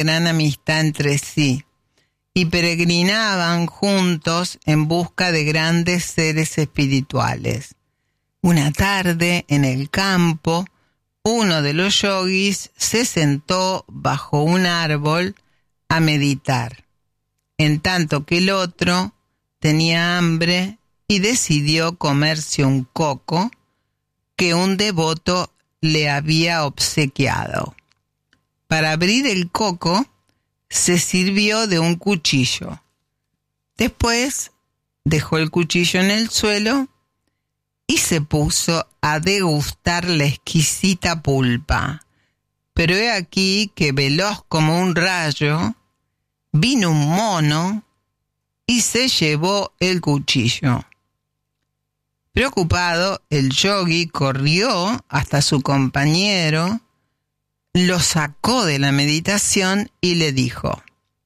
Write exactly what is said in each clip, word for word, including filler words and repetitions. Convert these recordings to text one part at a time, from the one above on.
gran amistad entre sí y peregrinaban juntos en busca de grandes seres espirituales. Una tarde, en el campo, uno de los yogis se sentó bajo un árbol a meditar, en tanto que el otro tenía hambre y decidió comerse un coco que un devoto le había obsequiado. Para abrir el coco, se sirvió de un cuchillo. Después dejó el cuchillo en el suelo y se puso a degustar la exquisita pulpa. Pero he aquí que, veloz como un rayo, vino un mono y se llevó el cuchillo. Preocupado, el yogi corrió hasta su compañero, lo sacó de la meditación y le dijo: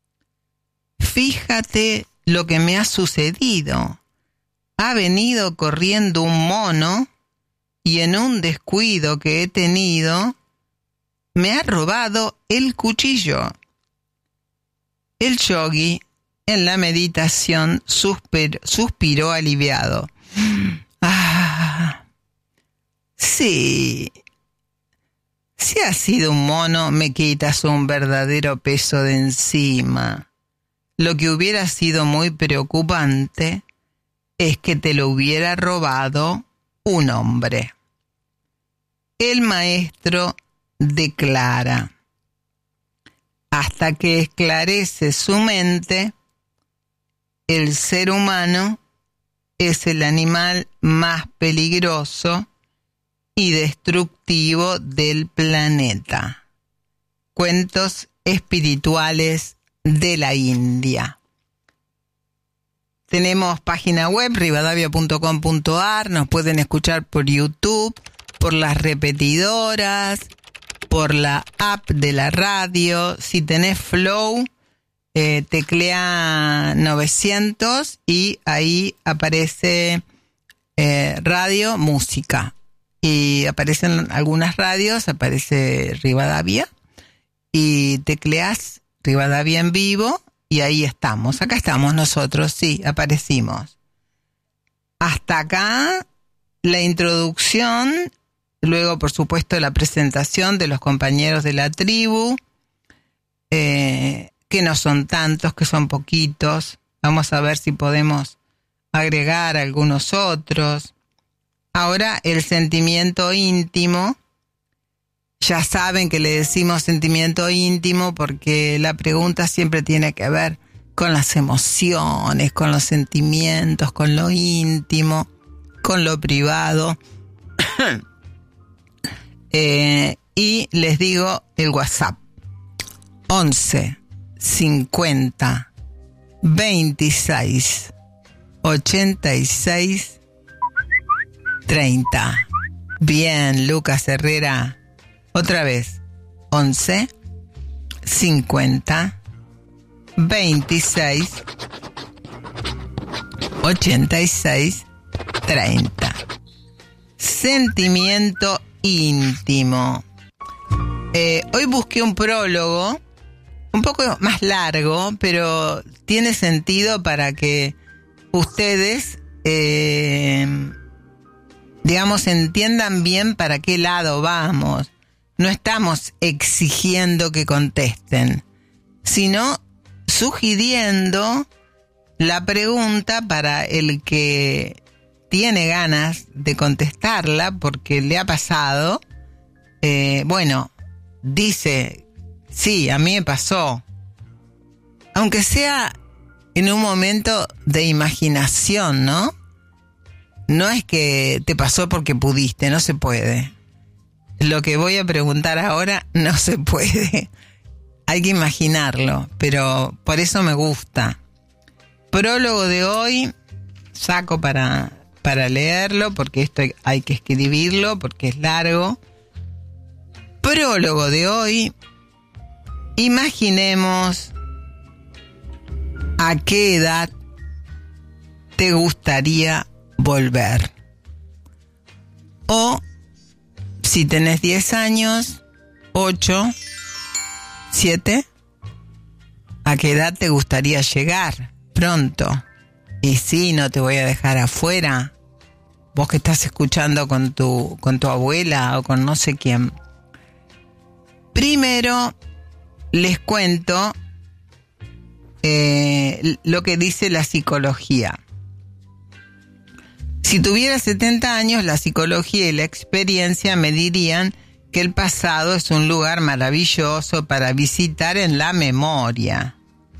fíjate lo que me ha sucedido. Ha venido corriendo un mono y en un descuido que he tenido, me ha robado el cuchillo. El yogi, en la meditación, suspiró, suspiró aliviado. Ah, sí. Si has sido un mono, me quitas un verdadero peso de encima. Lo que hubiera sido muy preocupante es que te lo hubiera robado un hombre. El maestro declara: hasta que esclarece su mente, el ser humano es el animal más peligroso y destructivo del planeta. Cuentos espirituales de la India. Tenemos página web, rivadavia punto com punto a r, nos pueden escuchar por YouTube, por las repetidoras, por la app de la radio. Si tenés Flow, eh, teclea novecientos y ahí aparece eh, radio, música. Y aparecen algunas radios, aparece Rivadavia, y tecleas Rivadavia en vivo, y ahí estamos. Acá estamos nosotros, sí, aparecimos. Hasta acá la introducción, luego por supuesto la presentación de los compañeros de la tribu, eh, que no son tantos, que son poquitos. Vamos a ver si podemos agregar algunos otros. Ahora el sentimiento íntimo. Ya saben que le decimos sentimiento íntimo porque la pregunta siempre tiene que ver con las emociones, con los sentimientos, con lo íntimo, con lo privado. eh, y les digo el WhatsApp: once cincuenta veintiséis ochenta y seis treinta. Bien, Lucas Herrera. Otra vez: once cincuenta veintiséis ochenta y seis treinta. Sentimiento íntimo. Eh, hoy busqué un prólogo un poco más largo, pero tiene sentido para que ustedes, eh, digamos, entiendan bien para qué lado vamos. No estamos exigiendo que contesten, sino sugiriendo la pregunta para el que tiene ganas de contestarla porque le ha pasado. Eh, bueno, dice: sí, a mí me pasó. Aunque sea en un momento de imaginación, ¿no? No es que te pasó porque pudiste, no se puede. Lo que voy a preguntar ahora no se puede. Hay que imaginarlo, pero por eso me gusta. Prólogo de hoy, saco para, para leerlo, porque esto hay que escribirlo, porque es largo. Prólogo de hoy: imaginemos a qué edad te gustaría volver. O si tenés diez años, ocho, siete, ¿A qué edad te gustaría llegar? Pronto. Y sí, no te voy a dejar afuera. Vos que estás escuchando con tu, con tu abuela o con no sé quién. Primero, les cuento eh, lo que dice la psicología. Si tuviera setenta años, la psicología y la experiencia me dirían que el pasado es un lugar maravilloso para visitar en la memoria.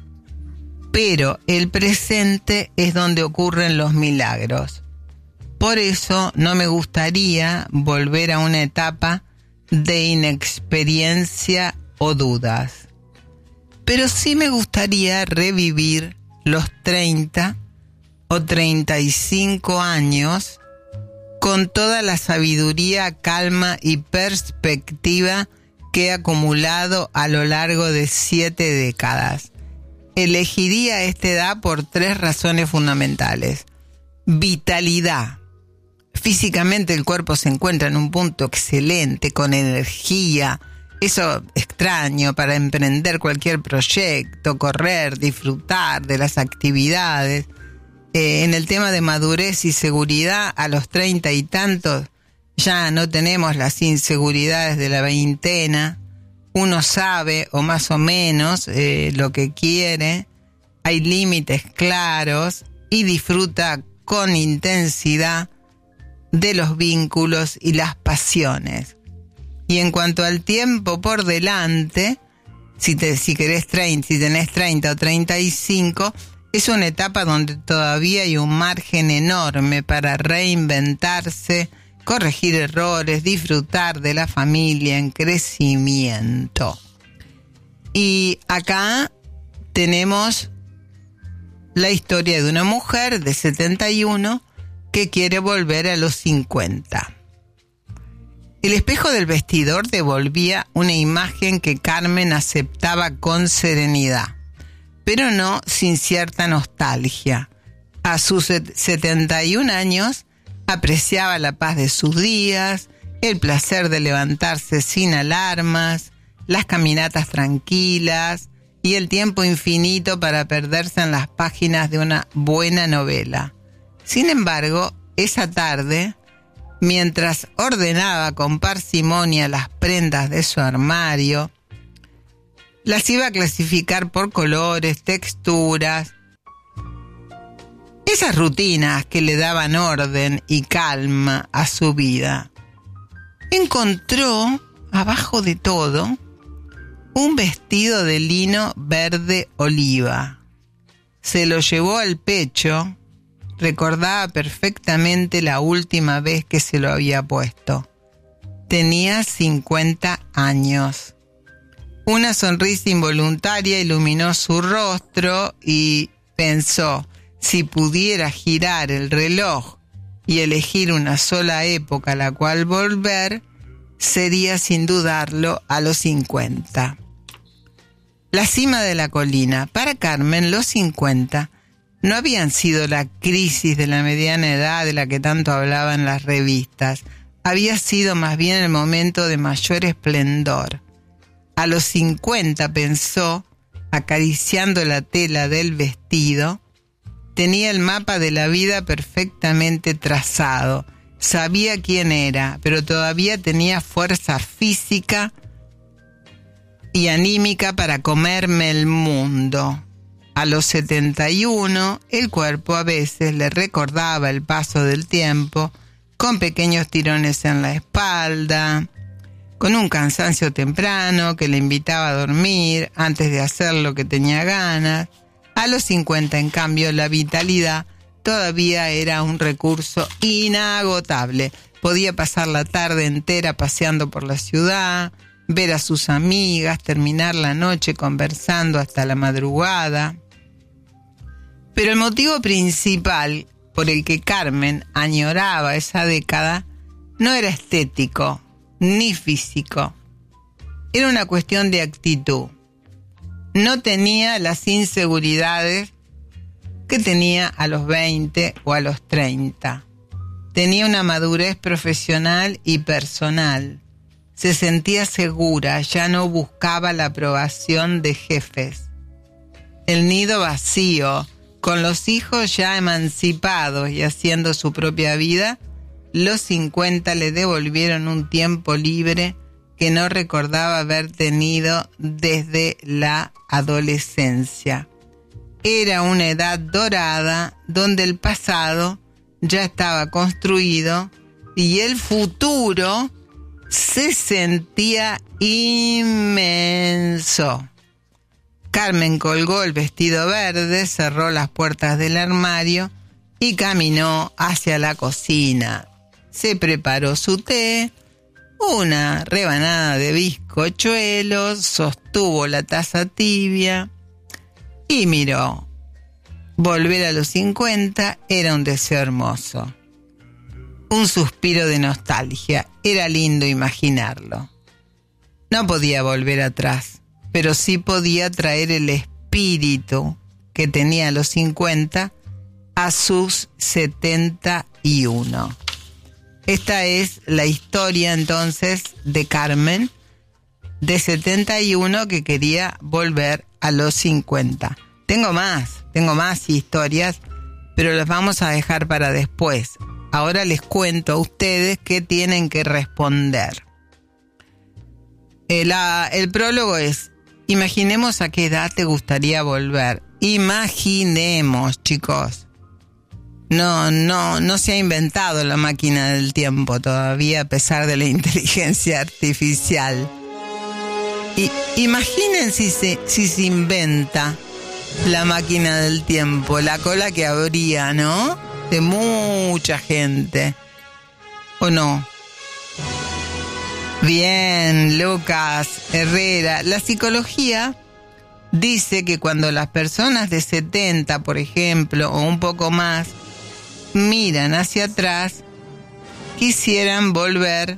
Pero el presente es donde ocurren los milagros. Por eso no me gustaría volver a una etapa de inexperiencia o dudas. Pero sí me gustaría revivir los treinta o treinta y cinco años con toda la sabiduría, calma y perspectiva que he acumulado a lo largo de siete décadas. Elegiría esta edad por tres razones fundamentales. Vitalidad. Físicamente el cuerpo se encuentra en un punto excelente, con energía. Eso extraño para emprender cualquier proyecto, correr, disfrutar de las actividades. Eh, en el tema de madurez y seguridad, a los treinta y tantos ya no tenemos las inseguridades de la veintena. Uno sabe, o más o menos, eh, lo que quiere. Hay límites claros y disfruta con intensidad de los vínculos y las pasiones. Y en cuanto al tiempo por delante, si, te, si querés treinta, si tenés treinta o treinta y cinco, es una etapa donde todavía hay un margen enorme para reinventarse, corregir errores, disfrutar de la familia en crecimiento. Y acá tenemos la historia de una mujer de setenta y uno que quiere volver a los cincuenta. El espejo del vestidor devolvía una imagen que Carmen aceptaba con serenidad, pero no sin cierta nostalgia. A sus setenta y un años apreciaba la paz de sus días, el placer de levantarse sin alarmas, las caminatas tranquilas y el tiempo infinito para perderse en las páginas de una buena novela. Sin embargo, esa tarde, mientras ordenaba con parsimonia las prendas de su armario, las iba a clasificar por colores, texturas, esas rutinas que le daban orden y calma a su vida. Encontró, abajo de todo, un vestido de lino verde oliva. Se lo llevó al pecho. Recordaba perfectamente la última vez que se lo había puesto. Tenía cincuenta años. Una sonrisa involuntaria iluminó su rostro y pensó, si pudiera girar el reloj y elegir una sola época a la cual volver, sería sin dudarlo a los cincuenta. La cima de la colina. Para Carmen, los cincuenta no habían sido la crisis de la mediana edad de la que tanto hablaban las revistas. Había sido más bien el momento de mayor esplendor. A los cincuenta, pensó, acariciando la tela del vestido, tenía el mapa de la vida perfectamente trazado. Sabía quién era, pero todavía tenía fuerza física y anímica para comerme el mundo. A los setenta y uno, el cuerpo a veces le recordaba el paso del tiempo, con pequeños tirones en la espalda, con un cansancio temprano que le invitaba a dormir antes de hacer lo que tenía ganas. A los cincuenta, en cambio, la vitalidad todavía era un recurso inagotable. Podía pasar la tarde entera paseando por la ciudad, ver a sus amigas, terminar la noche conversando hasta la madrugada. Pero el motivo principal por el que Carmen añoraba esa década no era estético ni físico. Era una cuestión de actitud. No tenía las inseguridades que tenía a los veinte o a los treinta. Tenía una madurez profesional y personal. Se sentía segura, ya no buscaba la aprobación de jefes. el nido vacío, con los hijos ya emancipados y haciendo su propia vida, los cincuenta le devolvieron un tiempo libre que no recordaba haber tenido desde la adolescencia. Era una edad dorada donde el pasado ya estaba construido y el futuro se sentía inmenso. Carmen colgó el vestido verde, cerró las puertas del armario y caminó hacia la cocina. Se preparó su té, una rebanada de bizcochuelos, sostuvo la taza tibia y miró. Volver a los cincuenta era un deseo hermoso. Un suspiro de nostalgia. Era lindo imaginarlo. No podía volver atrás, pero sí podía traer el espíritu que tenía a los cincuenta a sus setenta y uno. Esta es la historia entonces de Carmen, de setenta y uno, que quería volver a los cincuenta. Tengo más, tengo más historias, pero las vamos a dejar para después. Ahora les cuento a ustedes qué tienen que responder. El, uh, el prólogo es: imaginemos a qué edad te gustaría volver. Imaginemos, chicos. No, no, no se ha inventado la máquina del tiempo todavía, a pesar de la inteligencia artificial. Y imaginen si se, si se inventa la máquina del tiempo, la cola que habría, ¿no? De mucha gente. ¿O no? Bien, Lucas Herrera. La psicología dice que cuando las personas de setenta, por ejemplo, o un poco más, miran hacia atrás, quisieran volver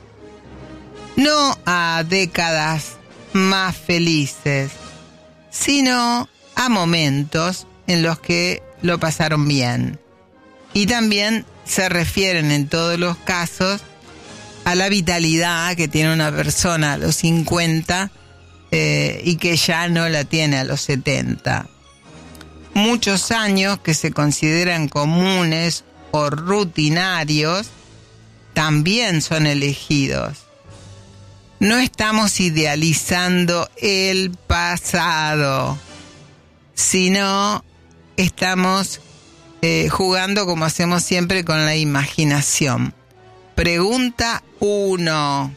no a décadas más felices, sino a momentos en los que lo pasaron bien. Y también se refieren en todos los casos a la vitalidad que tiene una persona a los cincuenta eh, y que ya no la tiene a los setenta. Muchos años que se consideran comunes o rutinarios también son elegidos. No estamos idealizando el pasado, sino estamos eh, jugando, como hacemos siempre, con la imaginación. Pregunta uno.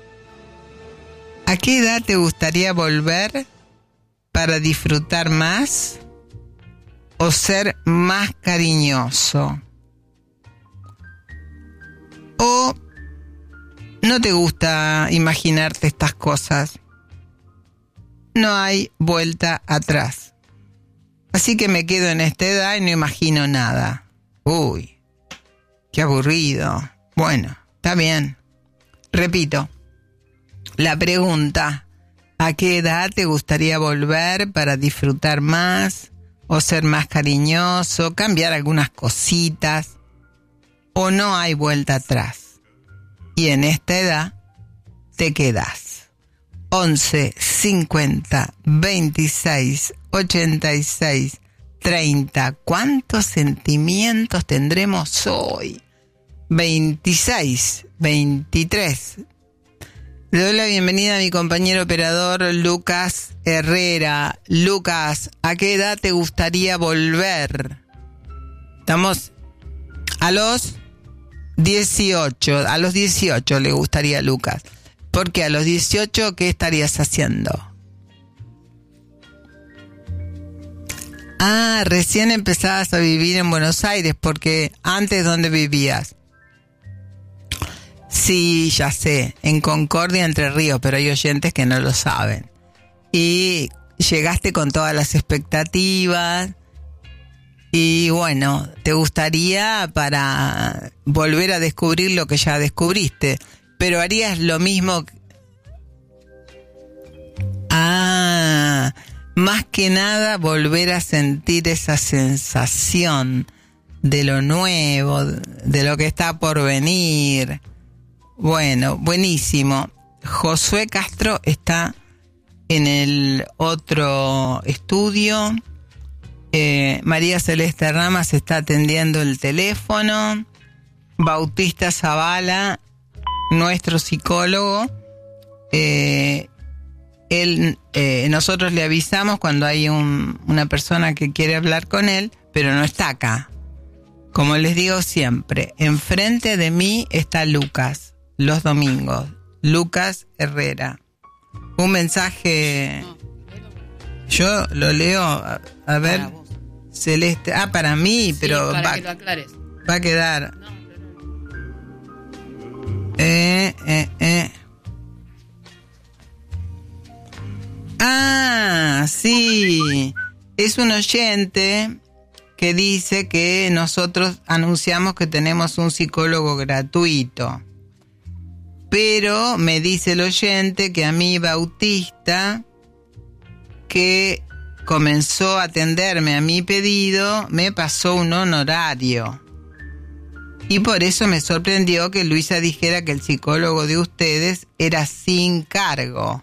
¿A qué edad te gustaría volver para disfrutar más o ser más cariñoso? ¿O no te gusta imaginarte estas cosas? No hay vuelta atrás. Así que me quedo en esta edad y no imagino nada. Uy, qué aburrido. Bueno, está bien. Repito, la pregunta: ¿a qué edad te gustaría volver para disfrutar más o ser más cariñoso, cambiar algunas cositas? ¿O no hay vuelta atrás? Y en esta edad te quedas. once, cincuenta, veintiséis, ochenta y seis, treinta. ¿Cuántos sentimientos tendremos hoy? veintiséis, veintitrés. Le doy la bienvenida a mi compañero operador Lucas Herrera. Lucas, ¿a qué edad te gustaría volver? Estamos a los dieciocho. A los dieciocho le gustaría a Lucas. ¿Por qué? A los dieciocho, ¿qué estarías haciendo? Ah, recién empezabas a vivir en Buenos Aires, porque antes, ¿dónde vivías? Sí, ya sé, en Concordia, Entre Ríos, pero hay oyentes que no lo saben. Y llegaste con todas las expectativas y bueno, te gustaría para volver a descubrir lo que ya descubriste, pero harías lo mismo. Ah, más que nada volver a sentir esa sensación de lo nuevo, de lo que está por venir. Bueno, buenísimo. Josué Castro está en el otro estudio. Eh, María Celeste Ramas está atendiendo el teléfono. Bautista Zavala, nuestro psicólogo, eh, él, eh, nosotros le avisamos cuando hay un, una persona que quiere hablar con él, pero no está acá. Como les digo siempre, enfrente de mí está Lucas, los domingos. Lucas Herrera. Un mensaje, yo lo leo, a, a ver, Celeste, ah, para mí, pero sí, para va, que lo aclares. Va a quedar. No, eh, eh, eh. Ah, sí, es un oyente que dice que nosotros anunciamos que tenemos un psicólogo gratuito. Pero me dice el oyente que a mí, Bautista, que comenzó a atenderme a mi pedido, me pasó un honorario. Y por eso me sorprendió que Luisa dijera que el psicólogo de ustedes era sin cargo.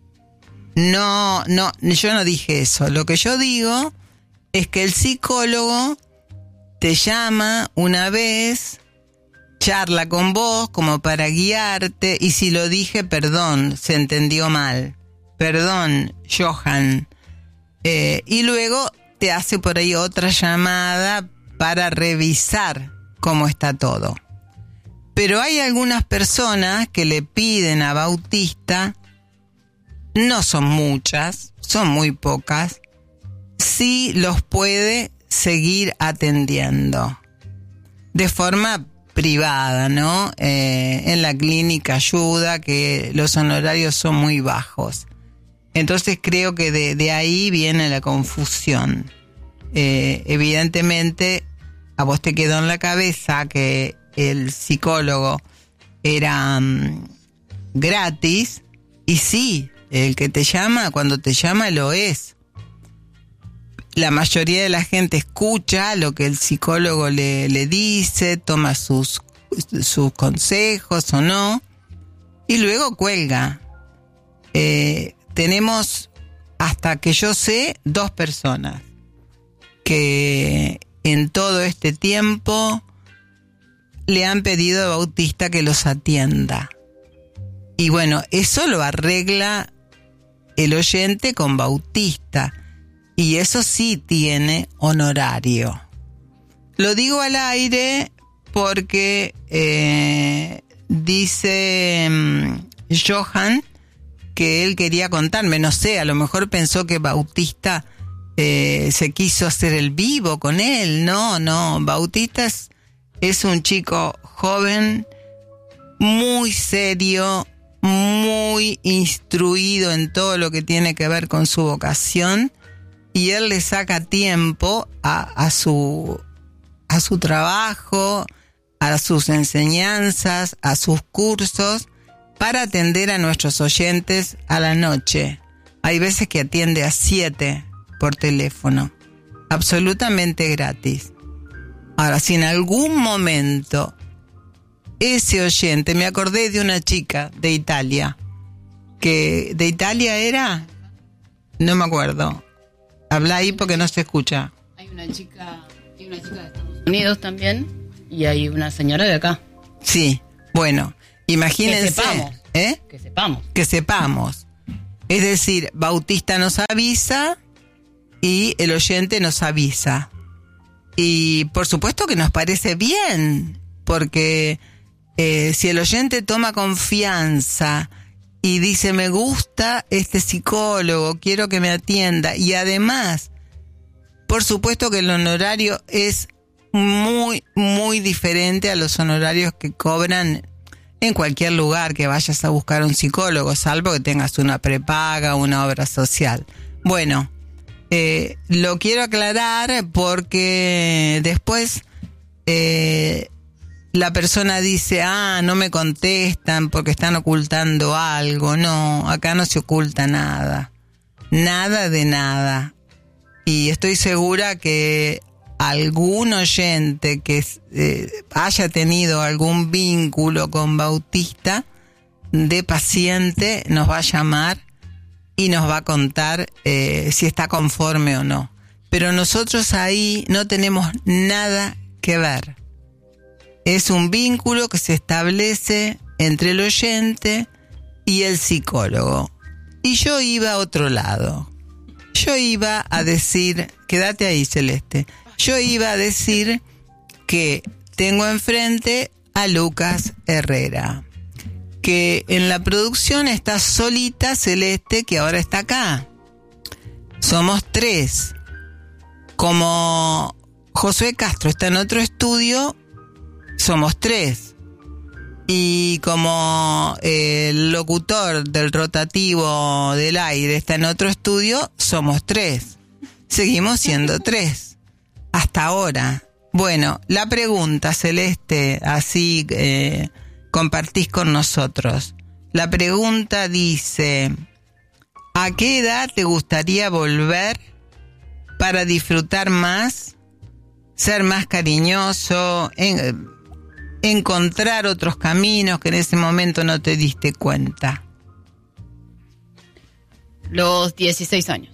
No, no, yo no dije eso. Lo que yo digo es que el psicólogo te llama una vez, charla con vos como para guiarte, y si lo dije, perdón, se entendió mal. Perdón, Johan. Eh, y luego te hace por ahí otra llamada para revisar cómo está todo. Pero hay algunas personas que le piden a Bautista, no son muchas, son muy pocas, si los puede seguir atendiendo de forma privada, ¿no? Eh, en la clínica ayuda, que los honorarios son muy bajos. Entonces creo que de, de ahí viene la confusión. Eh, evidentemente, a vos te quedó en la cabeza que el psicólogo era um, gratis, y sí, el que te llama, cuando te llama, lo es. La mayoría de la gente escucha lo que el psicólogo le, le dice, toma sus, sus consejos o no, y luego cuelga. Eh, tenemos, hasta que yo sé, dos personas que en todo este tiempo le han pedido a Bautista que los atienda. Y bueno, eso lo arregla el oyente con Bautista. Y eso sí tiene honorario. Lo digo al aire porque eh, dice um, Johan que él quería contarme. No sé, a lo mejor pensó que Bautista eh, se quiso hacer el vivo con él. No, no. Bautista es, es un chico joven, muy serio, muy instruido en todo lo que tiene que ver con su vocación. Y él le saca tiempo a, a su a su trabajo, a sus enseñanzas, a sus cursos, para atender a nuestros oyentes a la noche. Hay veces que atiende a siete por teléfono, absolutamente gratis. Ahora, si en algún momento ese oyente, me acordé de una chica de Italia, que de Italia era, no me acuerdo. Habla ahí porque no se escucha. Hay una chica, hay una chica de Estados Unidos también, y hay una señora de acá. Sí, bueno, imagínense. Que sepamos. ¿Eh? Que sepamos. Que sepamos. Es decir, Bautista nos avisa y el oyente nos avisa. Y por supuesto que nos parece bien, porque eh, si el oyente toma confianza y dice, me gusta este psicólogo, quiero que me atienda, y además, por supuesto que el honorario es muy, muy diferente a los honorarios que cobran en cualquier lugar que vayas a buscar un psicólogo, salvo que tengas una prepaga, una obra social. Bueno, eh, lo quiero aclarar porque después eh, la persona dice, ah, no me contestan porque están ocultando algo. No, acá no se oculta nada. Nada de nada. Y estoy segura que algún oyente que eh, haya tenido algún vínculo con Bautista de paciente nos va a llamar y nos va a contar eh, si está conforme o no. Pero nosotros ahí no tenemos nada que ver. Es un vínculo que se establece entre el oyente y el psicólogo. Y yo iba a otro lado. Yo iba a decir, quédate ahí, Celeste. Yo iba a decir que tengo enfrente a Lucas Herrera, que en la producción está solita Celeste, que ahora está acá. Somos tres. Como Josué Castro está en otro estudio, somos tres. Y como el locutor del rotativo del aire está en otro estudio, somos tres. Seguimos siendo tres. Hasta ahora. Bueno, la pregunta, Celeste, así eh, compartís con nosotros. La pregunta dice, ¿a qué edad te gustaría volver para disfrutar más, ser más cariñoso, en, encontrar otros caminos que en ese momento no te diste cuenta? Los dieciséis años.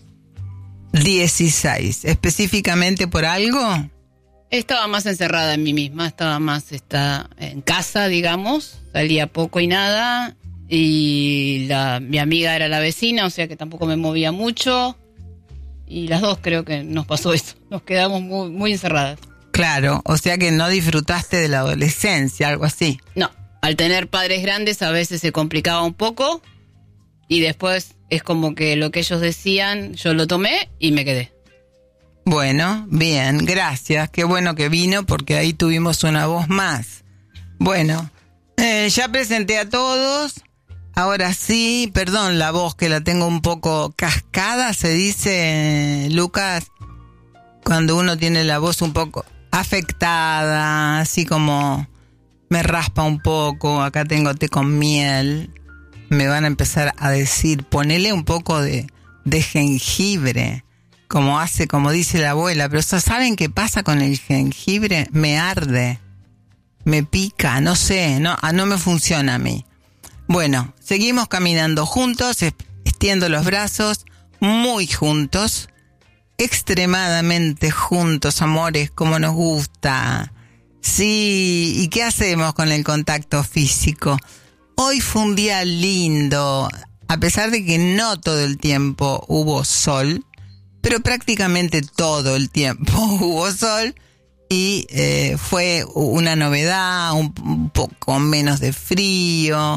dieciséis, ¿específicamente por algo? Estaba más encerrada en mí misma, estaba más está, en casa, digamos, salía poco y nada, y la, mi amiga era la vecina, o sea que tampoco me movía mucho, y las dos creo que nos pasó eso, nos quedamos muy, muy encerradas. Claro, o sea que no disfrutaste de la adolescencia, algo así. No, al tener padres grandes a veces se complicaba un poco, y después es como que lo que ellos decían, yo lo tomé y me quedé. Bueno, bien, gracias. Qué bueno que vino porque ahí tuvimos una voz más. Bueno, eh, ya presenté a todos. Ahora sí, perdón la voz que la tengo un poco cascada, se dice, Lucas, cuando uno tiene la voz un poco afectada, así como me raspa un poco. Acá tengo té con miel. Me van a empezar a decir, ponele un poco de, de jengibre. Como hace, como dice la abuela, pero ¿saben qué pasa con el jengibre? Me arde, me pica, no sé, no, no me funciona a mí. Bueno, seguimos caminando juntos, extiendo los brazos, muy juntos, extremadamente juntos, amores, como nos gusta. Sí, ¿y qué hacemos con el contacto físico? Hoy fue un día lindo, a pesar de que no todo el tiempo hubo sol, pero prácticamente todo el tiempo hubo sol y eh, fue una novedad, un, un poco menos de frío.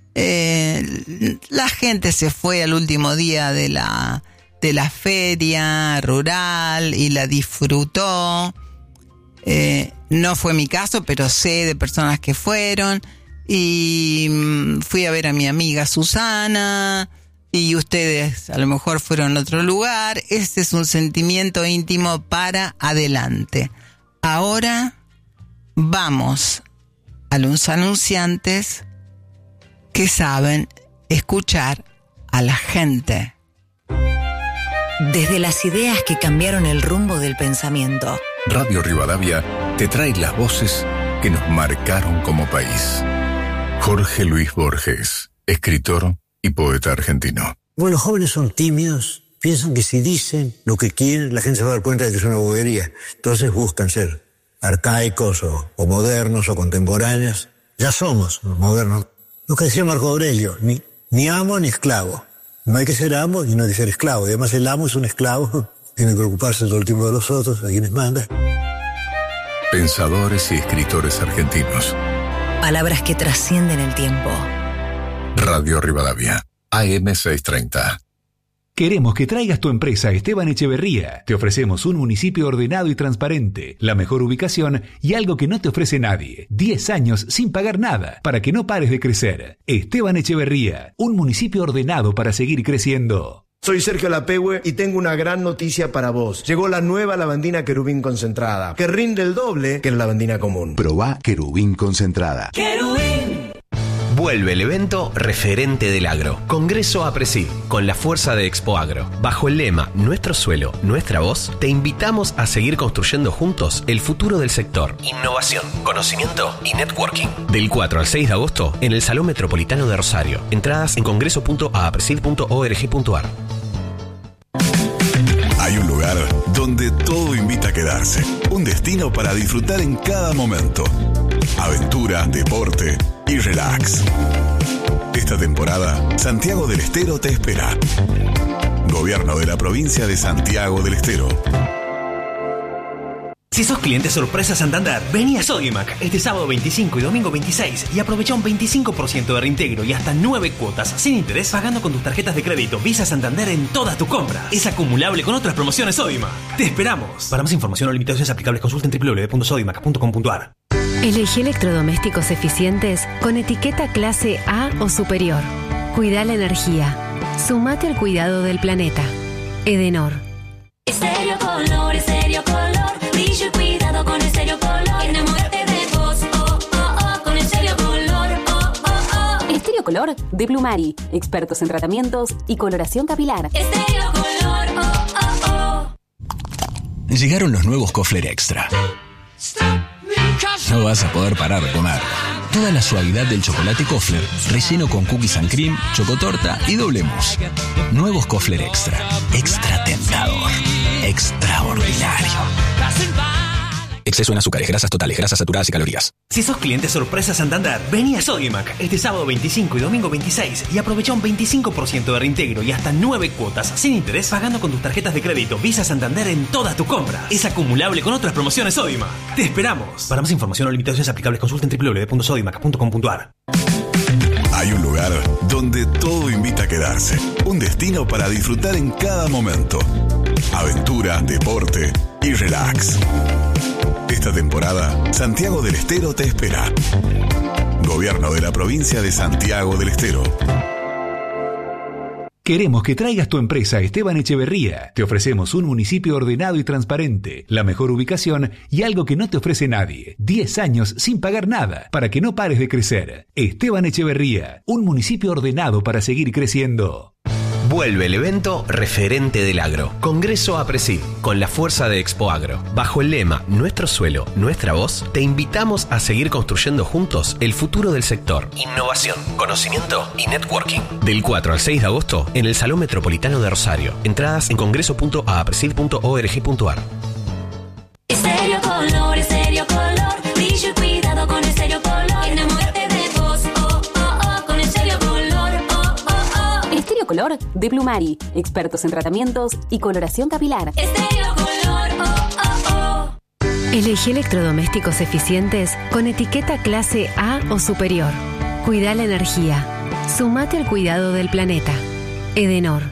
Eh, la gente se fue al último día de la, de la feria rural y la disfrutó. Eh, no fue mi caso, pero sé de personas que fueron. Y fui a ver a mi amiga Susana. Y ustedes a lo mejor fueron a otro lugar. Este es un sentimiento íntimo para adelante. Ahora vamos a los anunciantes que saben escuchar a la gente. Desde las ideas que cambiaron el rumbo del pensamiento. Radio Rivadavia te trae las voces que nos marcaron como país. Jorge Luis Borges, escritor y poeta argentino. Bueno, los jóvenes son tímidos, piensan que si dicen lo que quieren, la gente se va a dar cuenta de que es una bobería. Entonces buscan ser arcaicos o, o modernos o contemporáneos. Ya somos modernos. Lo que decía Marco Aurelio, ni, ni amo ni esclavo. No hay que ser amo y no hay que ser esclavo. Y además el amo es un esclavo, tiene que preocuparse todo el tiempo de los otros, a quienes manda. Pensadores y escritores argentinos. Palabras que trascienden el tiempo. Radio Rivadavia, A M seiscientos treinta. Queremos que traigas tu empresa a Esteban Echeverría. Te ofrecemos un municipio ordenado y transparente, la mejor ubicación y algo que no te ofrece nadie. diez años sin pagar nada para que no pares de crecer. Esteban Echeverría, un municipio ordenado para seguir creciendo. Soy Sergio Lapehue y tengo una gran noticia para vos. Llegó la nueva lavandina Querubín concentrada, que rinde el doble que la lavandina común. Probá Querubín concentrada. ¡Querubín! Vuelve el evento referente del agro. Congreso APRESID, con la fuerza de Expo Agro. Bajo el lema Nuestro suelo, nuestra voz, te invitamos a seguir construyendo juntos el futuro del sector. Innovación, conocimiento y networking. Del cuatro al seis de agosto en el Salón Metropolitano de Rosario. Entradas en congreso punto apresid punto org punto ar. Hay un lugar donde todo invita a quedarse. Un destino para disfrutar en cada momento. Aventura, deporte y relax. Esta temporada, Santiago del Estero te espera. Gobierno de la provincia de Santiago del Estero. Si sos cliente sorpresa Santander, vení a Sodimac este sábado veinticinco y domingo veintiséis y aprovecha un veinticinco por ciento de reintegro y hasta nueve cuotas sin interés pagando con tus tarjetas de crédito Visa Santander en todas tus compras. Es acumulable con otras promociones Sodimac. ¡Te esperamos! Para más información o limitaciones aplicables consulta en doble u doble u doble u punto sodimac punto com punto ar. Elegí electrodomésticos eficientes con etiqueta clase A o superior. Cuida la energía. Sumate al cuidado del planeta. Edenor. Estéreo Color, Estéreo Color, brillo y cuidado con Estéreo Color. Enamórate de vos, oh, oh, oh, con Estéreo Color, oh, oh, oh. Estéreo Color de Plumari, expertos en tratamientos y coloración capilar. Estéreo Color, oh, oh, oh. Llegaron los nuevos Kofler Extra. No vas a poder parar de comer. Toda la suavidad del chocolate Kofler, relleno con cookies and cream, chocotorta y doble mousse. Nuevos Kofler Extra. Extra tentador. Extraordinario. Exceso en azúcares, grasas totales, grasas saturadas y calorías. Si sos cliente sorpresa Santander, vení a Sodimac este sábado veinticinco y domingo veintiséis y aprovecha un veinticinco por ciento de reintegro y hasta nueve cuotas sin interés pagando con tus tarjetas de crédito Visa Santander en todas tus compras. Es acumulable con otras promociones Sodimac. ¡Te esperamos! Para más información o limitaciones aplicables consulta en doble u doble u doble u punto sodimac punto com punto ar. Hay un lugar donde todo invita a quedarse. Un destino para disfrutar en cada momento. Aventura, deporte y relax. Esta temporada, Santiago del Estero te espera. Gobierno de la provincia de Santiago del Estero. Queremos que traigas tu empresa a Esteban Echeverría. Te ofrecemos un municipio ordenado y transparente, la mejor ubicación y algo que no te ofrece nadie. diez años sin pagar nada para que no pares de crecer. Esteban Echeverría, un municipio ordenado para seguir creciendo. Vuelve el evento referente del agro. Congreso APRESID, con la fuerza de Expo Agro. Bajo el lema Nuestro suelo, nuestra voz, te invitamos a seguir construyendo juntos el futuro del sector. Innovación, conocimiento y networking. Del cuatro al seis de agosto en el Salón Metropolitano de Rosario. Entradas en congreso punto apresid punto org punto ar. Estéreo Color, Estéreo Color, brillo y cuidado con Estéreo Color. Enamórate de vos, oh, oh, oh, con Estéreo Color, oh, oh, oh. Estéreo Color de Plumari, expertos en tratamientos y coloración capilar. Estéreo Color, oh, oh, oh. Elegí electrodomésticos eficientes con etiqueta clase A o superior. Cuida la energía. Sumate al cuidado del planeta. Edenor.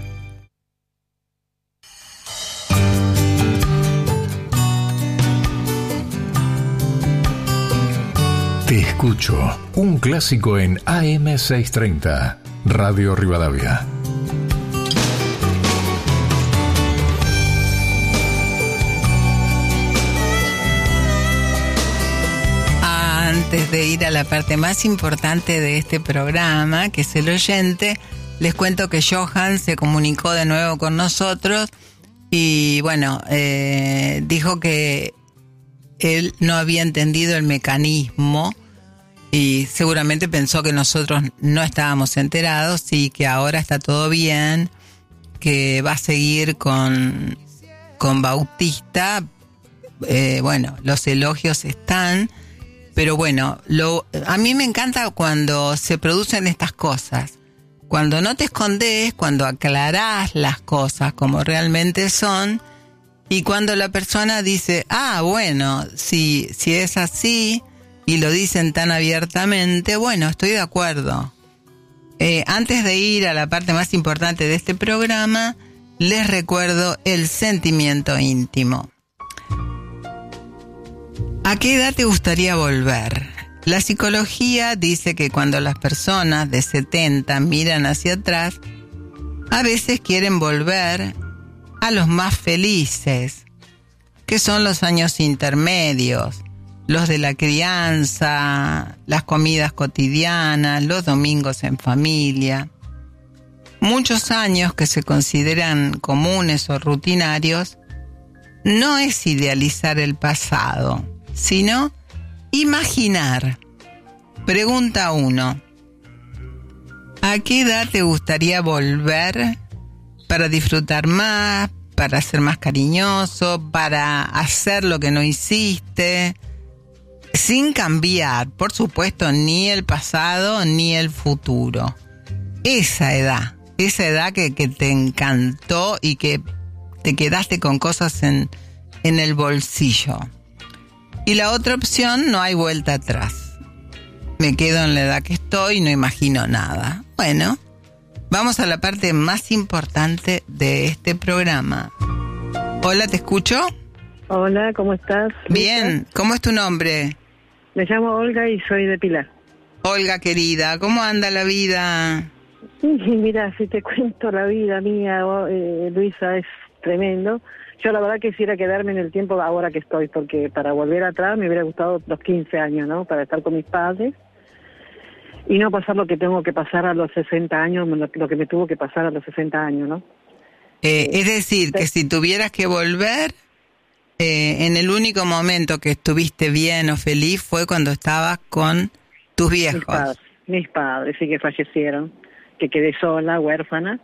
Te escucho, un clásico en A M seiscientos treinta, Radio Rivadavia. Antes de ir a la parte más importante de este programa, que es el oyente, les cuento que Johan se comunicó de nuevo con nosotros y bueno, eh, dijo que él no había entendido el mecanismo y seguramente pensó que nosotros no estábamos enterados y que ahora está todo bien, que va a seguir con, con Bautista. Eh, bueno, los elogios están, pero bueno, lo, a mí me encanta cuando se producen estas cosas, cuando no te escondes, cuando aclarás las cosas como realmente son. Y cuando la persona dice, ah, bueno, si, si es así, y lo dicen tan abiertamente, bueno, estoy de acuerdo. Eh, antes de ir a la parte más importante de este programa, les recuerdo el sentimiento íntimo. ¿A qué edad te gustaría volver? La psicología dice que cuando las personas de setenta miran hacia atrás, a veces quieren volver a los más felices, que son los años intermedios, los de la crianza, las comidas cotidianas, los domingos en familia. Muchos años que se consideran comunes o rutinarios no es idealizar el pasado, sino imaginar. Pregunta uno. ¿A qué edad te gustaría volver para disfrutar más, para ser más cariñoso, para hacer lo que no hiciste, sin cambiar, por supuesto, ni el pasado ni el futuro? Esa edad, esa edad que, que te encantó y que te quedaste con cosas en, en el bolsillo. Y la otra opción, no hay vuelta atrás. Me quedo en la edad que estoy, no imagino nada. Bueno, vamos a la parte más importante de este programa. Hola, ¿te escucho? Hola, ¿cómo estás? Bien, ¿cómo es tu nombre? Me llamo Olga y soy de Pilar. Olga, querida, ¿cómo anda la vida? Mira, si te cuento la vida mía, eh, Luisa, es tremendo. Yo la verdad quisiera quedarme en el tiempo ahora que estoy, porque para volver atrás me hubiera gustado los quince años, ¿no? Para estar con mis padres y no pasar lo que tengo que pasar a los sesenta años, lo que me tuvo que pasar a los sesenta años, ¿no? Eh, es decir, que si tuvieras que volver, eh, en el único momento que estuviste bien o feliz fue cuando estabas con tus viejos. Mis padres, mis padres sí que fallecieron, que quedé sola, huérfana.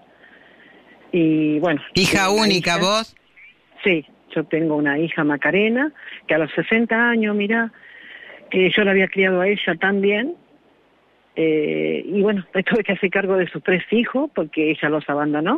Y bueno. ¿Hija única hija, vos? Sí, yo tengo una hija Macarena, que a los sesenta años, mira, eh, yo la había criado a ella también. Eh, y bueno, me tuve que hacer cargo de sus tres hijos porque ella los abandonó.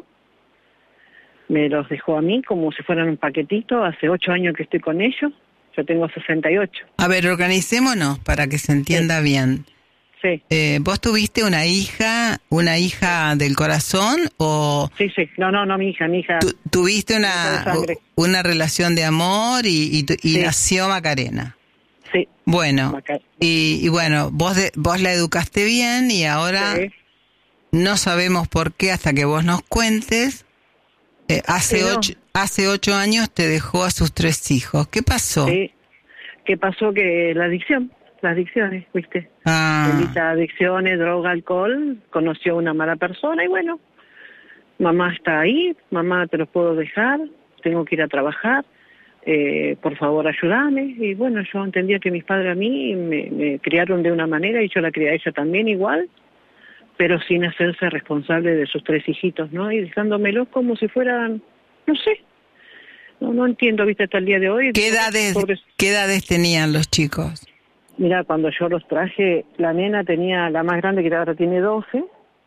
Me los dejó a mí como si fueran un paquetito. Hace ocho años que estoy con ellos. Yo tengo sesenta y ocho. A ver, organicémonos para que se entienda sí. bien. Sí. Eh, ¿Vos tuviste una hija, una hija del corazón o...? Sí, sí. No, no, no, mi hija, mi hija. Tu, ¿Tuviste una, una relación de amor y, y, y sí. nació Macarena? Sí. Bueno, Macar- y, y bueno, vos de, vos la educaste bien y ahora sí. no sabemos por qué hasta que vos nos cuentes. Eh, hace, sí, no. ocho, hace ocho años te dejó a sus tres hijos. ¿Qué pasó? Sí. ¿Qué pasó? Que la adicción. Las adicciones, ¿viste? Ah. Bendita adicciones, droga, alcohol, conoció a una mala persona y bueno, mamá está ahí, mamá te los puedo dejar, tengo que ir a trabajar, eh, por favor ayúdame. Y bueno, yo entendía que mis padres a mí me, me criaron de una manera y yo la crié a ella también igual, pero sin hacerse responsable de sus tres hijitos, ¿no? Y dejándomelos como si fueran, no sé, no, no entiendo, ¿viste? Hasta el día de hoy. ¿Qué edades, pobres... ¿qué edades tenían los chicos? Mira, cuando yo los traje, la nena tenía, la más grande que ahora tiene doce.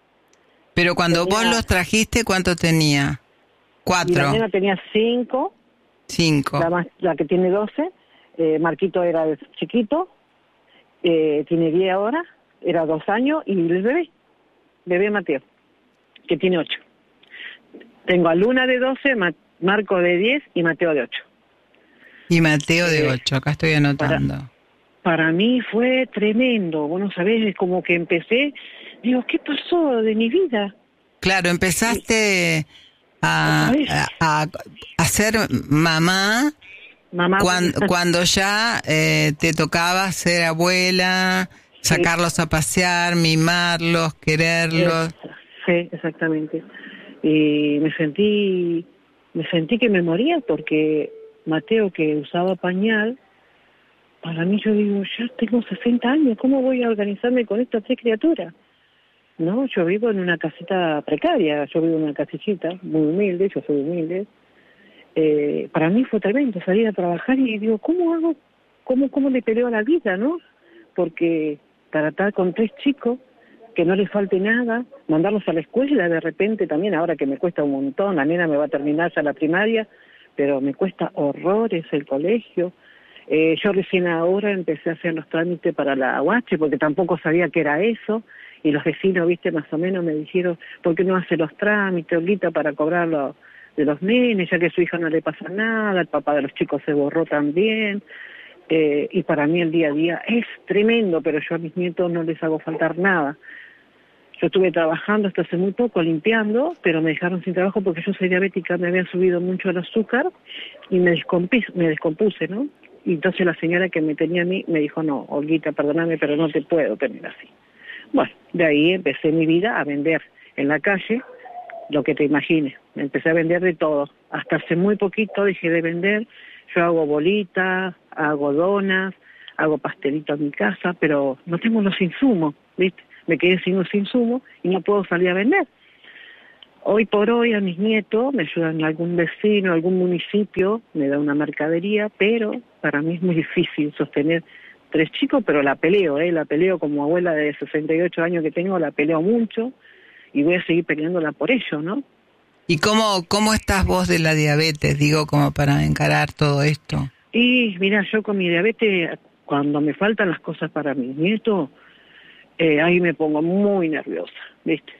Pero cuando tenía, vos los trajiste, ¿cuánto tenía? Cuatro. Y la nena tenía cinco. Cinco. La, más, la que tiene doce. Eh, Marquito era chiquito. Eh, tiene diez ahora. Era dos años. Y el bebé, bebé Mateo, que tiene ocho. Tengo a Luna de doce, Ma- Marco de diez y Mateo de ocho. Y Mateo de ocho, acá estoy anotando. Para, Para mí fue tremendo, bueno, sabés, es como que empecé, digo, ¿qué pasó de mi vida? Claro, empezaste a, a, a ser mamá, mamá cuando, cuando ya eh, te tocaba ser abuela, sacarlos sí. a pasear, mimarlos, quererlos. Sí, exactamente. Y me sentí, me sentí que me moría porque Mateo, que usaba pañal, para mí yo digo, ya tengo sesenta años, ¿cómo voy a organizarme con estas tres criaturas? No, yo vivo en una casita precaria, yo vivo en una casillita muy humilde, yo soy humilde. Eh, para mí fue tremendo salir a trabajar y digo, ¿cómo hago? ¿Cómo, cómo le peleo a la vida, no? Porque para estar con tres chicos, que no les falte nada, mandarlos a la escuela de repente también, ahora que me cuesta un montón, la nena me va a terminar ya la primaria, pero me cuesta horrores el colegio. Eh, yo recién ahora empecé a hacer los trámites para la U H, porque tampoco sabía qué era eso, y los vecinos, viste, más o menos me dijeron, ¿por qué no hace los trámites, Olguita, para cobrarlo de los nenes, ya que a su hija no le pasa nada, el papá de los chicos se borró también, eh, y para mí el día a día es tremendo, pero yo a mis nietos no les hago faltar nada. Yo estuve trabajando hasta hace muy poco, limpiando, pero me dejaron sin trabajo porque yo soy diabética, me había subido mucho el azúcar, y me descompuse, me descompuse, ¿no? Y entonces la señora que me tenía a mí me dijo, no, Olguita, perdóname, pero no te puedo tener así. Bueno, de ahí empecé mi vida a vender en la calle, lo que te imagines. Empecé a vender de todo. Hasta hace muy poquito dejé de vender. Yo hago bolitas, hago donas, hago pastelitos en mi casa, pero no tengo los insumos, ¿viste? Me quedé sin los insumos y no puedo salir a vender. Hoy por hoy a mis nietos me ayudan algún vecino, algún municipio, me da una mercadería, pero para mí es muy difícil sostener tres chicos, pero la peleo, ¿eh? La peleo como abuela de sesenta y ocho años que tengo, la peleo mucho y voy a seguir peleándola por ello, ¿no? ¿Y cómo, cómo estás vos de la diabetes, digo, como para encarar todo esto? Y mira, yo con mi diabetes, cuando me faltan las cosas para mis nietos, eh, ahí me pongo muy nerviosa, ¿viste?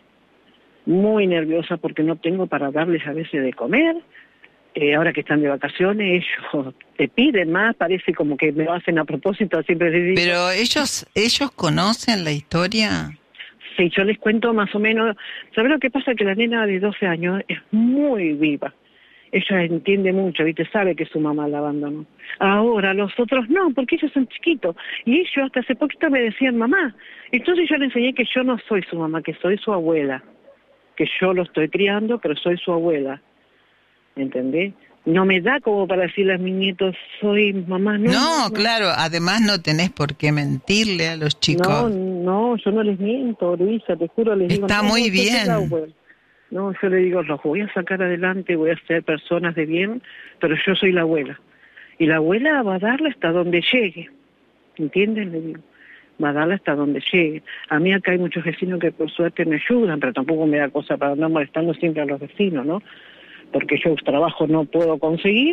Muy nerviosa porque no tengo para darles a veces de comer. Eh, ahora que están de vacaciones, ellos te piden más, parece como que me lo hacen a propósito, siempre les digo. Pero ellos, ellos conocen la historia. Sí, yo les cuento más o menos. ¿Sabes lo que pasa? Que la nena de doce años es muy viva. Ella entiende mucho, ¿viste? Sabe que su mamá la abandonó. Ahora los otros no, porque ellos son chiquitos. Y ellos hasta hace poquito me decían mamá. Entonces yo le enseñé que yo no soy su mamá, que soy su abuela. Que yo lo estoy criando, pero soy su abuela. ¿Entendés? No me da como para decirle a mis nietos, soy mamá. No, no, no, claro, además no tenés por qué mentirle a los chicos. No, no, yo no les miento, Luisa, te juro, les digo. Está no, muy no, bien. No, yo le digo, los voy a sacar adelante, voy a ser personas de bien, pero yo soy la abuela. Y la abuela va a darle hasta donde llegue. ¿Entienden? Le digo. Va a darle hasta donde llegue. A mí acá hay muchos vecinos que por suerte me ayudan, pero tampoco me da cosa para andar molestando siempre a los vecinos, ¿no? Porque yo trabajo no puedo conseguir,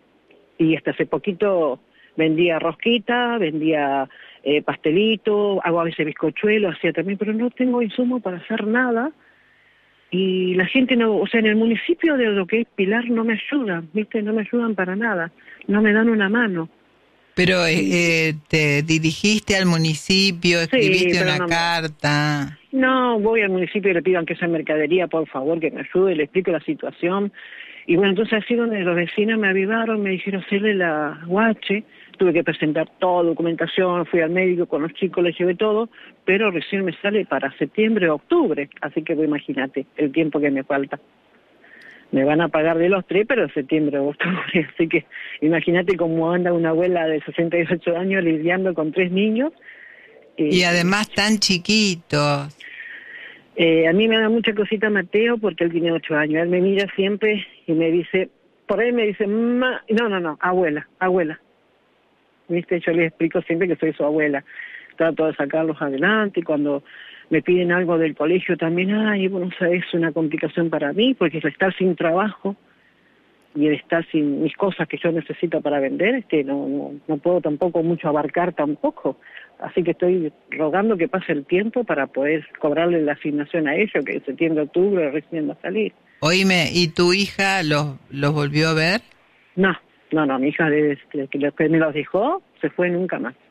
y hasta hace poquito vendía rosquita, vendía eh, pastelito, hago a veces bizcochuelo, hacía también, pero no tengo insumo para hacer nada, y la gente no, o sea, en el municipio de lo que es Pilar no me ayudan, ¿viste? No me ayudan para nada, no me dan una mano. Pero eh, te dirigiste al municipio, escribiste sí, una no carta. Me... No, voy al municipio y le pido aunque sea mercadería, por favor, que me ayude, le explico la situación. Y bueno, entonces así donde los vecinos me avivaron, me dijeron hacerle la guache, tuve que presentar toda documentación, fui al médico con los chicos, les llevé todo, pero recién me sale para septiembre o octubre, así que imagínate el tiempo que me falta. Me van a pagar de los tres, pero en septiembre o octubre. Así que imagínate cómo anda una abuela de sesenta y ocho años lidiando con tres niños. Eh, y además tan chiquitos. Eh, a mí me da mucha cosita Mateo porque él tiene ocho años. Él me mira siempre y me dice, por ahí me dice, Ma... no, no, no, abuela, abuela. ¿Viste? Yo les explico siempre que soy su abuela. Trato de sacarlos adelante y cuando me piden algo del colegio también, ay, bueno, o sea, es una complicación para mí, porque el estar sin trabajo y el estar sin mis cosas que yo necesito para vender, este, no, no, no puedo tampoco mucho abarcar tampoco. Así que estoy rogando que pase el tiempo para poder cobrarle la asignación a ellos, que en septiembre, octubre recién va a salir. Oíme, ¿y tu hija los, los volvió a ver? No, no, no, mi hija desde que me los dejó, se fue nunca más.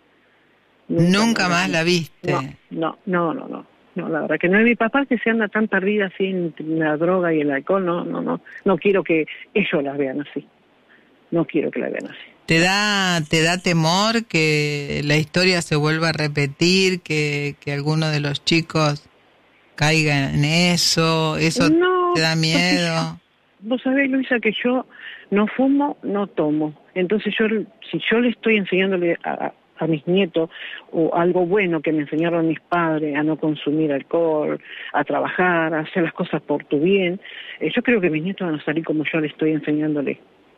Nunca, Nunca más la viste. No, no, no, no, no, la verdad que no es mi papá que se anda tan perdida así en la droga y el alcohol, no, no, no, no quiero que ellos las vean así, no quiero que la vean así. ¿Te da, te da temor que la historia se vuelva a repetir, que, que alguno de los chicos caiga en eso, eso no, te da miedo? Vos sabés, Luisa, que yo no fumo, no tomo, entonces yo, si yo le estoy enseñándole a a mis nietos, o algo bueno que me enseñaron mis padres, a no consumir alcohol, a trabajar, a hacer las cosas por tu bien, eh, yo creo que mis nietos van a salir como yo les estoy enseñándole.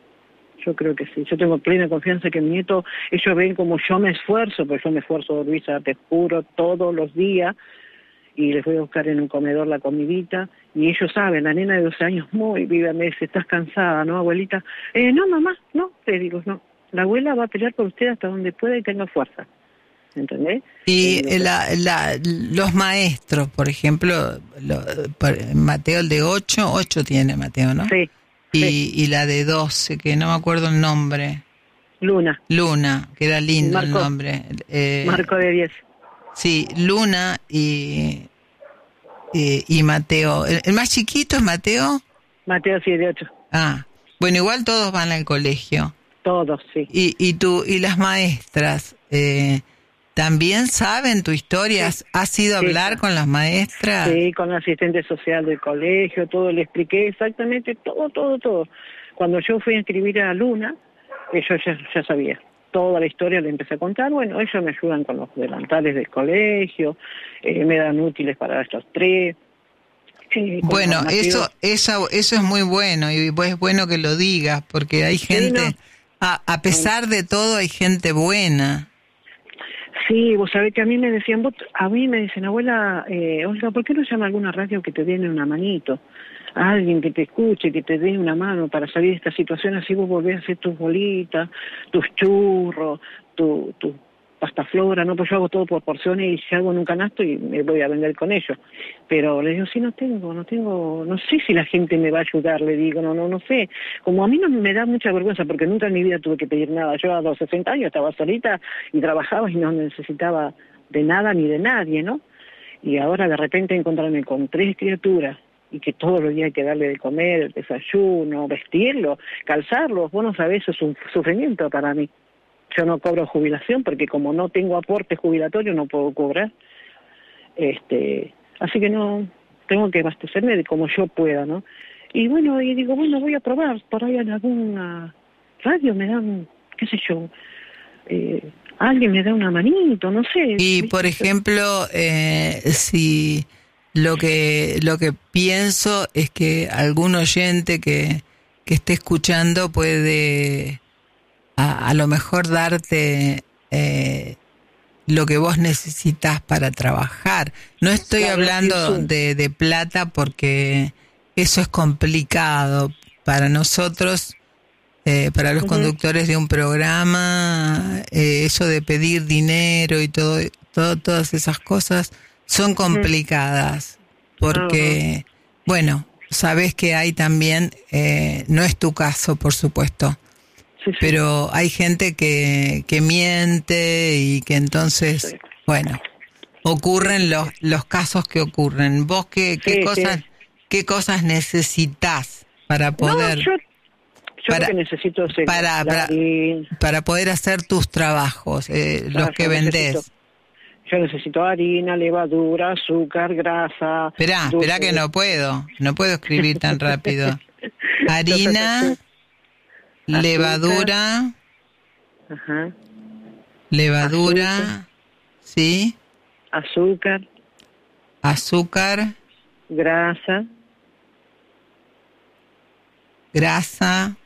Yo creo que sí, yo tengo plena confianza que mis nietos, ellos ven como yo me esfuerzo, porque yo me esfuerzo, Luisa, te juro, todos los días, y les voy a buscar en un comedor la comidita, y ellos saben, la nena de doce años muy viva, me dice, ¿estás cansada, no, abuelita? Eh, no, mamá, no, te digo, no. La abuela va a pelear por usted hasta donde pueda y tenga fuerza, ¿entendés? Y eh, la, la, los maestros, por ejemplo, lo, por, Mateo el de ocho, ocho tiene Mateo, ¿no? Sí. Y, sí. y la de doce, que no me acuerdo el nombre. Luna. Luna, que era lindo Marco, el nombre. Eh, Marco de diez. Sí, Luna y, y, y Mateo. ¿El, ¿El más chiquito es Mateo? Mateo sí, de ocho. Ah, bueno, igual todos van al colegio. Todos, sí. Y, y tú, y las maestras, eh, ¿también saben tu historia? Sí. ¿Has ido a Sí. hablar con las maestras? Sí, con la asistente social del colegio, todo, le expliqué exactamente todo, todo, todo. Cuando yo fui a inscribir a Luna, ellos ya, ya sabía toda la historia, le empecé a contar. Bueno, ellos me ayudan con los delantales del colegio, eh, me dan útiles para estos tres. Eh, con Bueno, normativos. eso, eso, eso es muy bueno y es bueno que lo digas porque hay gente, no. a, a pesar de todo, hay gente buena. Sí, vos sabés que a mí me decían, vos, a mí me dicen, abuela, eh, Olga, ¿por qué no llama a alguna radio que te den una manito? A alguien que te escuche, que te dé una mano para salir de esta situación, así vos volvés a hacer tus bolitas, tus churros, tu, tu pasta flora, ¿no? Pues yo hago todo por porciones y si hago en un canasto y me voy a vender con ellos. Pero le digo, sí, no tengo, no tengo, no sé si la gente me va a ayudar, le digo, no, no, no sé. Como a mí no me da mucha vergüenza porque nunca en mi vida tuve que pedir nada. Yo a los sesenta años estaba solita y trabajaba y no necesitaba de nada ni de nadie, ¿no? Y ahora de repente encontrarme con tres criaturas y que todos los días hay que darle de comer, el desayuno, vestirlo, calzarlos, vos no sabés, eso es un sufrimiento para mí. Yo no cobro jubilación porque como no tengo aporte jubilatorio no puedo cobrar. Este, así que no, tengo que abastecerme de como yo pueda, ¿no? Y bueno, y digo, bueno, voy a probar, por ahí en alguna radio me dan, qué sé yo, eh, alguien me da una manito, no sé. Y por ejemplo, eh, si lo que lo que pienso es que algún oyente que, que esté escuchando puede a, a lo mejor darte eh, lo que vos necesitas para trabajar. No estoy Claro, hablando sí. de, de plata porque eso es complicado para nosotros. Eh, para los Ujú. conductores de un programa, eh, eso de pedir dinero y todo, todo, todas esas cosas son complicadas porque, bueno, sabes que hay también, eh, no es tu caso, por supuesto, Sí, sí. pero hay gente que, que miente y que entonces, Sí. bueno, ocurren los, los casos que ocurren. ¿Vos qué, qué Sí, cosas, sí. qué cosas necesitas para poder... No, yo, yo para- lo que necesito es el- para- la para- harina. para poder hacer tus trabajos, eh, Claro, los que yo vendés. necesito- Yo necesito harina, levadura, azúcar, grasa. Esperá, dulce esperá que de- no puedo, no puedo escribir tan rápido. Harina, levadura, Ajá. levadura, sí, Azúcar, azúcar, grasa, grasa,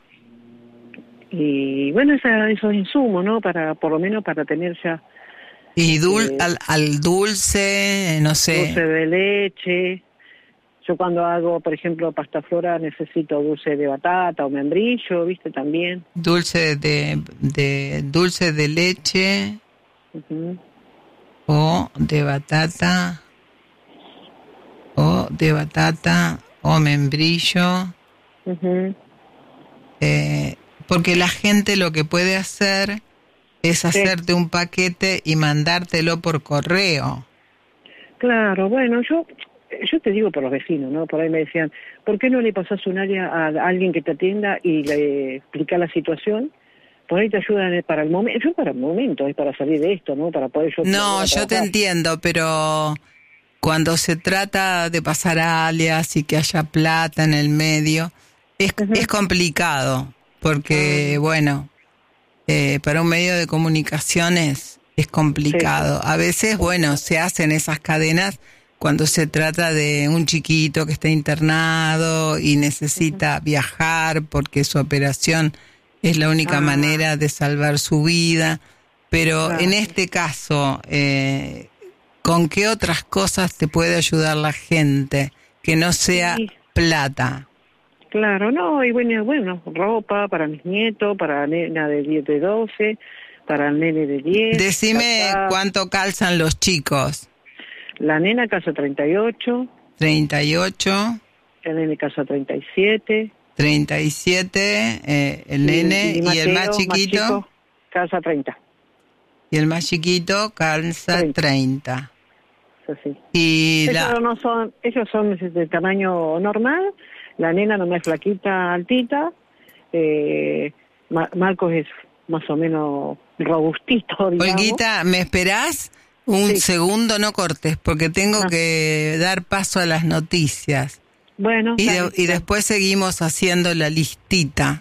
y bueno, esa, esos insumos, ¿no? Para, por lo menos para tener ya y dul, Eh, al, al dulce, no sé, dulce de leche. Yo cuando hago, por ejemplo, pasta flora necesito dulce de batata o membrillo, ¿viste? También. dulce de, de dulce de leche Ujú. o de batata o de batata o membrillo. Ujú. Eh, porque la gente lo que puede hacer es hacerte un paquete y mandártelo por correo. Claro, bueno, yo yo te digo por los vecinos, ¿no? Por ahí me decían, ¿por qué no le pasas un área a alguien que te atienda y le explica la situación? Por ahí te ayudan para el momento, yo para el momento, es para salir de esto, ¿no? Para poder yo... No, volver a yo te trabajar. entiendo, pero cuando se trata de pasar alias y que haya plata en el medio, es, es complicado, porque, bueno, eh, para un medio de comunicaciones es complicado. A veces, bueno, se hacen esas cadenas cuando se trata de un chiquito que está internado y necesita viajar porque su operación es la única Ah. manera de salvar su vida. Pero Claro. en este caso, eh, ¿con qué otras cosas te puede ayudar la gente que no sea Sí. plata? Claro, no, y bueno, bueno, ropa para mis nietos, para la nena de diez, de doce, para el nene de diez. Decime calzado. cuánto calzan los chicos. La nena casa treinta y ocho, treinta y ocho, el nene casa treinta y siete. treinta y siete, eh, el y- nene y, el Mateo, más chiquito. chico, casa treinta. Y el más chiquito calza treinta. Es así. Y ellos la, no son, ellos son de tamaño normal, la nena no es flaquita, altita, eh, Ma- Marcos es más o menos robustito, digamos. Olguita, ¿me esperás un Sí. segundo? No cortes, porque tengo Ah. que dar paso a las noticias. Bueno, Y, de- dale, y dale. después seguimos haciendo la listita.